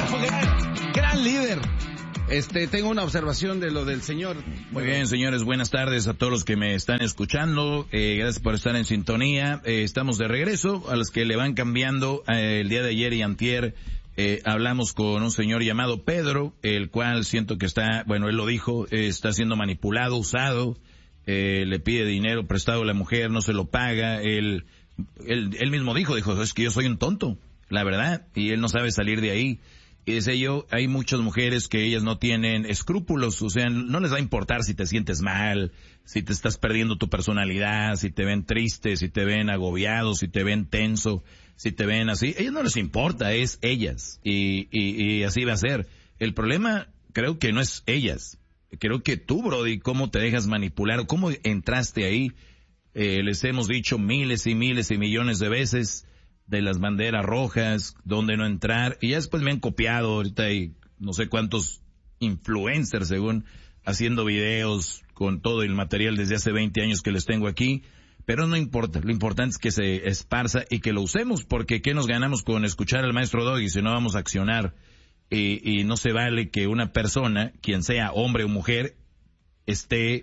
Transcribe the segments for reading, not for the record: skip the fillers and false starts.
fue gran líder. Tengo una observación de lo del señor. Muy bien, señores, buenas tardes a todos los que me están escuchando. Gracias por estar en sintonía. Estamos de regreso. A los que le van cambiando, el día de ayer y antier, hablamos con un señor llamado Pedro, el cual siento que está, bueno, él lo dijo, está siendo manipulado, usado, le pide dinero prestado a la mujer, no se lo paga. Él mismo dijo, es que yo soy un tonto, la verdad, y él no sabe salir de ahí. Y dice yo, hay muchas mujeres que ellas no tienen escrúpulos, o sea, no les va a importar si te sientes mal, si te estás perdiendo tu personalidad, si te ven triste, si te ven agobiado, si te ven tenso, si te ven así. A ellas no les importa, es ellas. Y así va a ser. El problema creo que no es ellas. Creo que tú, Brody, cómo te dejas manipular o cómo entraste ahí. Les hemos dicho miles y miles y millones de veces de las banderas rojas, dónde no entrar, y ya después me han copiado. Ahorita hay no sé cuántos influencers, según, haciendo videos con todo el material desde hace 20 años que les tengo aquí, pero no importa, lo importante es que se esparza y que lo usemos, porque ¿qué nos ganamos con escuchar al maestro Doggy si no vamos a accionar? Y no se vale que una persona, quien sea hombre o mujer, esté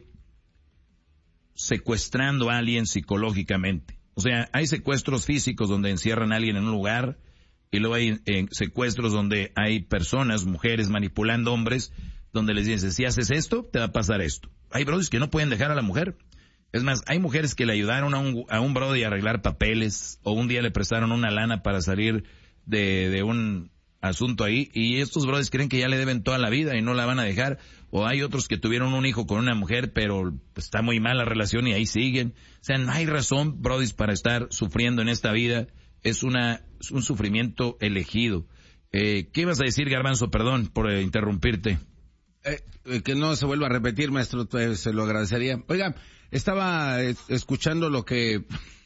secuestrando a alguien psicológicamente. O sea, hay secuestros físicos donde encierran a alguien en un lugar, y luego hay secuestros donde hay personas, mujeres, manipulando hombres, donde les dicen, si haces esto, te va a pasar esto. Hay brodis que no pueden dejar a la mujer. Es más, hay mujeres que le ayudaron a un brody a arreglar papeles, o un día le prestaron una lana para salir de un asunto ahí, y estos brodis creen que ya le deben toda la vida y no la van a dejar. O hay otros que tuvieron un hijo con una mujer, pero está muy mal la relación y ahí siguen. O sea, no hay razón, brodis, para estar sufriendo en esta vida. Es un sufrimiento elegido. ¿Qué ibas a decir, Garbanzo? Perdón por interrumpirte. Que no se vuelva a repetir, maestro, se lo agradecería. Oiga, estaba escuchando lo que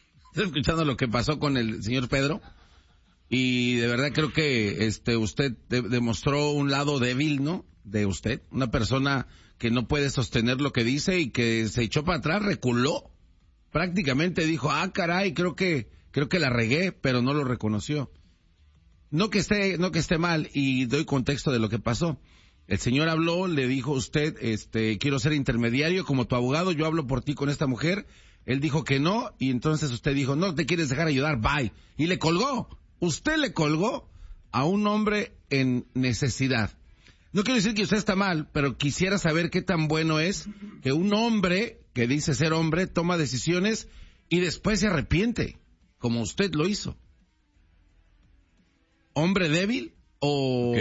pasó con el señor Pedro, y de verdad creo que usted demostró un lado débil, ¿no?, de usted, una persona que no puede sostener lo que dice y que se echó para atrás, reculó, prácticamente dijo, caray, creo que la regué, pero no lo reconoció. No que esté mal, y doy contexto de lo que pasó. El señor habló, le dijo a usted, quiero ser intermediario como tu abogado, yo hablo por ti con esta mujer. Él dijo que no, y entonces usted dijo, no te quieres dejar ayudar, bye. Y le colgó. Usted le colgó a un hombre en necesidad. No quiero decir que usted está mal, pero quisiera saber qué tan bueno es que un hombre que dice ser hombre toma decisiones y después se arrepiente, como usted lo hizo. ¿Hombre débil o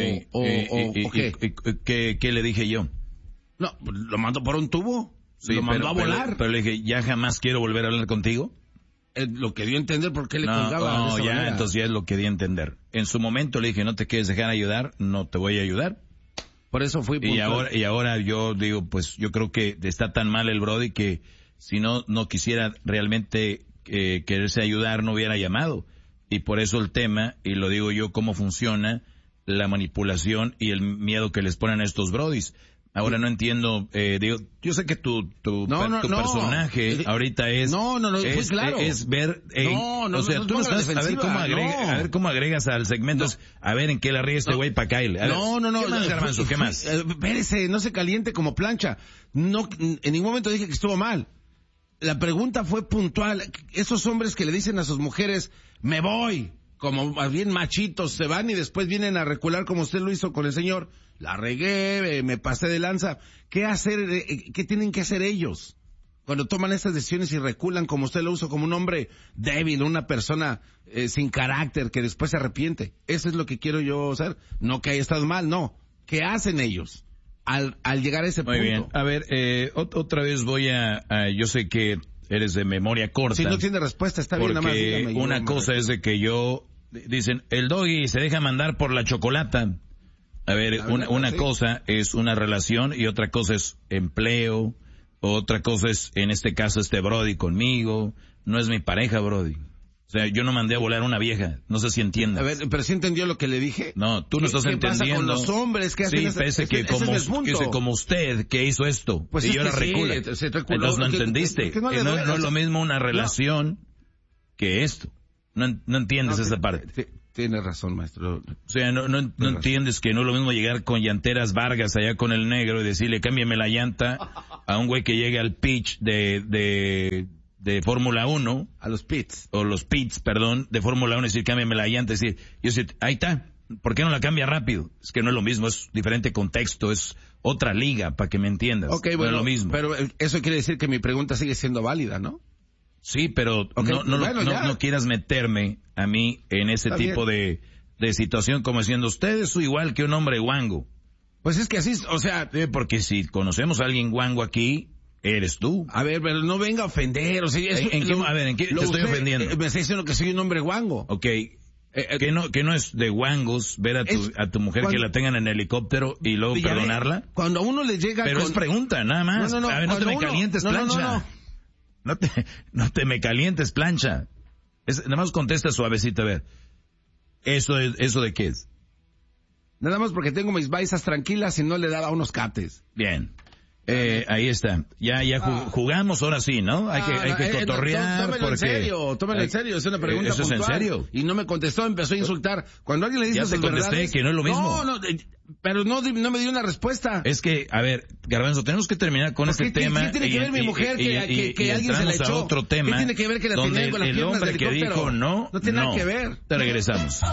qué? ¿Qué le dije yo? No, lo mandó por un tubo, sí, lo mandó a volar. Pero le dije, ¿ya jamás quiero volver a hablar contigo? Lo que dio a entender por qué le colgaba de esa manera. Entonces ya es lo que di a entender. En su momento le dije, no te quieres dejar ayudar, no te voy a ayudar. Por eso fui puntual. Y ahora yo digo, pues yo creo que está tan mal el Brody que si no quisiera realmente quererse ayudar, no hubiera llamado. Y por eso el tema, y lo digo yo, cómo funciona la manipulación y el miedo que les ponen a estos Brodis. Ahora no entiendo, yo sé que tu personaje ahorita es... fue claro. Es ver... tú no estás... A ver cómo agregas al segmento. A ver en qué la ríe este güey para caerle. No. ¿Qué más, Garbanzo? ¿Qué más? Espérese, no se caliente como plancha. No, en ningún momento dije que estuvo mal. La pregunta fue puntual. Esos hombres que le dicen a sus mujeres, me voy, como más bien machitos, se van y después vienen a recular como usted lo hizo con el señor. La regué, me pasé de lanza. ¿Qué tienen que hacer ellos cuando toman estas decisiones y reculan como usted lo hizo, como un hombre débil, una persona sin carácter que después se arrepiente? Eso es lo que quiero yo hacer. No que haya estado mal, no. ¿Qué hacen ellos al llegar a ese punto? Muy bien. A ver, otra vez voy yo sé que eres de memoria corta. Si no tiene respuesta, está bien, nada más dígame. Porque una cosa es de que dicen, el Doggy se deja mandar por la chocolata. A ver, una cosa es una relación y otra cosa es empleo, otra cosa es, en este caso, Brody conmigo. No es mi pareja, Brody. O sea, yo no mandé a volar a una vieja. No sé si entiendes. A ver, pero ¿sí entendió lo que le dije? No, tú no estás entendiendo. ¿Qué pasa con los hombres que hacen que como usted, que hizo esto. Pues y yo la recula. Entonces no entendiste. No es lo mismo una relación que esto. No entiendes esa parte. Tiene razón, maestro. O sea, no entiendes que no es lo mismo llegar con llanteras Vargas allá con el negro y decirle cámbiame la llanta a un güey que llegue al pitch de Fórmula 1. A los pits. O los pits, perdón, de Fórmula 1, decir cámbiame la llanta, decir, ahí está, ¿por qué no la cambia rápido? Es que no es lo mismo, es diferente contexto, es otra liga, para que me entiendas. Ok, bueno, no es lo mismo. Pero eso quiere decir que mi pregunta sigue siendo válida, ¿no? Sí, pero okay, no quieras meterme a mí en ese tipo de situación como diciendo, usted es igual que un hombre guango. Pues es que así, o sea... porque si conocemos a alguien guango aquí, eres tú. A ver, pero no venga a ofender, o sea... ¿En qué te estoy ofendiendo? Me está diciendo que soy un hombre guango. Ok. Que no es de guangos ver a tu mujer que la tengan en helicóptero y luego perdonarla. Cuando a uno le llega... Pero es pregunta, nada más. No, a ver, no te me calientes, plancha. No te me calientes, plancha. Nada más contesta suavecito, a ver. ¿Eso de qué es? Nada más porque tengo mis baisas tranquilas y no le daba unos cates. Bien. Ahí está. Ya jugamos ahora sí, ¿no? Hay que cotorrear. Tómelo en serio, es una pregunta ¿Eso puntual. es en serio? Y no me contestó, empezó a insultar. Cuando alguien le dice ya te contesté verdades, que no es lo mismo. Pero no me dio una respuesta. Es que, a ver, Garbanzo, tenemos que terminar con este tema. ¿Qué tiene que ver mi mujer que alguien se la echó? A otro tema ¿Qué tiene que ver que la tenía con las piernas del helicóptero? Que dijo no, no tiene nada que ver. Te regresamos.